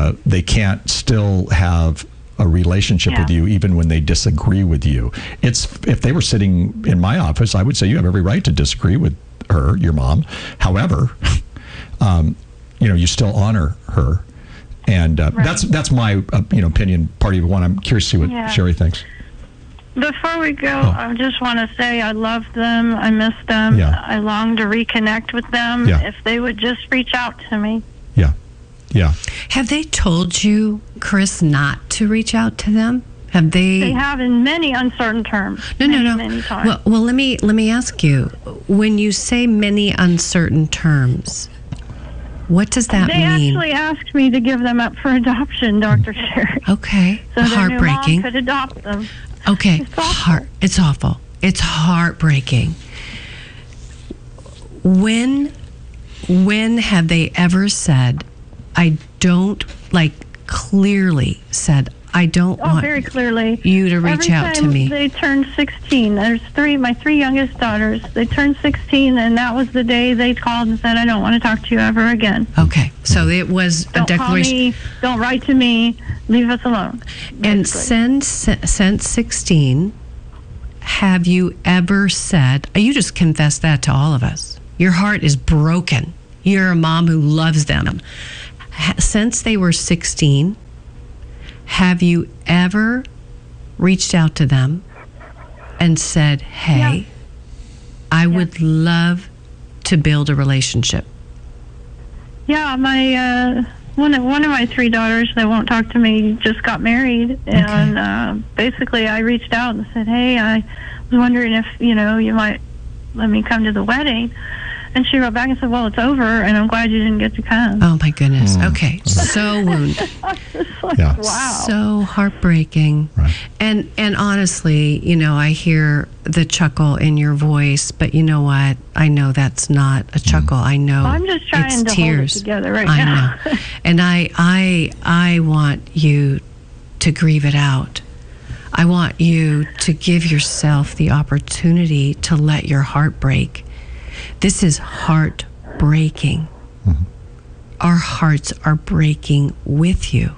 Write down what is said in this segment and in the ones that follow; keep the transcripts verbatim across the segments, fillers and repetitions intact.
uh, they can't still have a relationship Yeah. with you even when they disagree with you. It's if they were sitting in my office, I would say you have every right to disagree with her, your mom. However, um, you know, you still honor her. And uh, Right. that's that's my uh, you know opinion. Part of one. I'm curious to see what Yeah. Sherry thinks. Before we go, Oh. I just want to say I love them. I miss them. Yeah. I long to reconnect with them. Yeah. If they would just reach out to me. Yeah, yeah. Have they told you, Chris, not to reach out to them? Have they? They have in many uncertain terms. No, no, many, no. Many times. Well, well, let me let me ask you. When you say many uncertain terms, what does that they mean? actually asked me to give them up for adoption, Doctor Sherry. Okay, So their new heartbreaking. mom could adopt them. Okay, It's awful. heart. It's awful. It's heartbreaking. When, when have they ever said, "I don't," like clearly said, "I don't Oh, want very clearly. you to reach Every out to time me"? They turned sixteen. There's three, my three youngest daughters. They turned sixteen, and that was the day they called and said, "I don't want to talk to you ever again. Okay, so it was a Don't call declaration. me. Don't write to me. Leave us alone." And basically. since since sixteen, have you ever said? You just confessed that to all of us. Your heart is broken. You're a mom who loves them. Ha- Since they were sixteen, have you ever reached out to them and said, "Hey, Yeah. I would love to build a relationship"? Yeah, my uh, one of one of my three daughters that won't talk to me just got married, and uh, basically I reached out and said, "Hey, I was wondering if you know you might let me come to the wedding." And she wrote back and said, "Well, it's over, and I'm glad you didn't get to come." Oh my goodness. Okay, so wounded. I was just like, Yeah. wow. So heartbreaking. Right. And and honestly, you know, I hear the chuckle in your voice, but you know what? I know that's not a chuckle. I know I'm just trying it's to tears. hold it together right I now. know. And I I I want you to grieve it out. I want you to give yourself the opportunity to let your heart break. This is heartbreaking. Mm-hmm. Our hearts are breaking with you.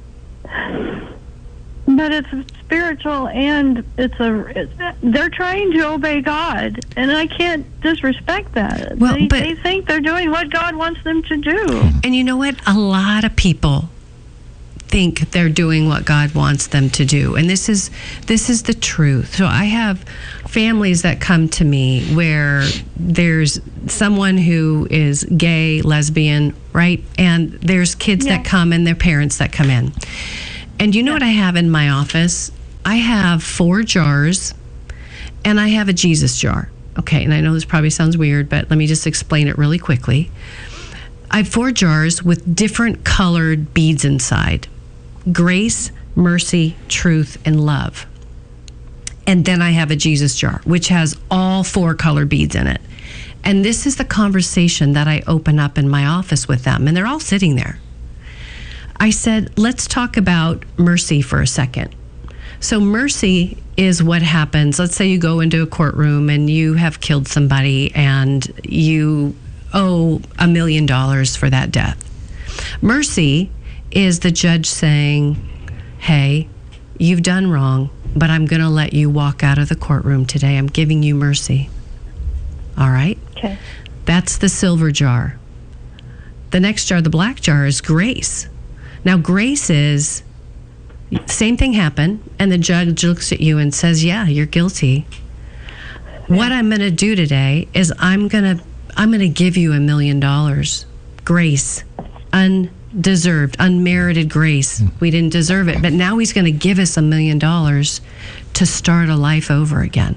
But it's spiritual, and it's a. It's, they're trying to obey God, and I can't disrespect that. Well, they, but- they think they're doing what God wants them to do. And you know what? A lot of people think they're doing what God wants them to do. And this is this is the truth. So I have families that come to me where there's someone who is gay, lesbian, right? And there's kids Yeah. that come and their parents that come in. And you know what I have in my office? I have four jars and I have a Jesus jar. Okay, and I know this probably sounds weird, but let me just explain it really quickly. I have four jars with different colored beads inside: grace, mercy, truth, and love. And then I have a Jesus jar, which has all four colored beads in it. And this is the conversation that I open up in my office with them, and they're all sitting there. I said, let's talk about mercy for a second. So mercy is what happens. Let's say you go into a courtroom and you have killed somebody and you owe a million dollars for that death. Mercy is the judge saying, hey, you've done wrong, but I'm going to let you walk out of the courtroom today. I'm giving you mercy. All right? Okay. That's the silver jar. The next jar, the black jar, is grace. Now, grace is, same thing happened, and the judge looks at you and says, yeah, you're guilty. What I'm going to do today is I'm going to I'm going to give you a million dollars. Grace. Undeserved, unmerited grace. We didn't deserve it, but now he's going to give us a million dollars to start a life over again.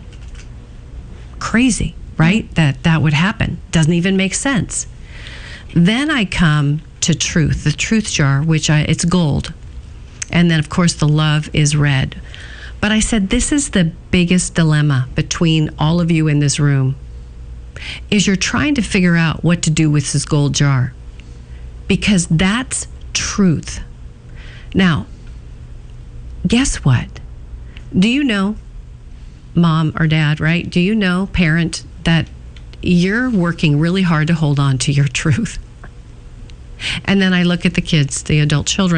Crazy, right? That that would happen. Doesn't even make sense. Then I come to truth, the truth jar, which I, it's gold. And then, of course, the love is red. But I said, this is the biggest dilemma between all of you in this room, is you're trying to figure out what to do with this gold jar, because that's truth. Now, guess what? Do you know, mom or dad, right? Do you know, parent, that you're working really hard to hold on to your truth? And then I look at the kids, the adult children,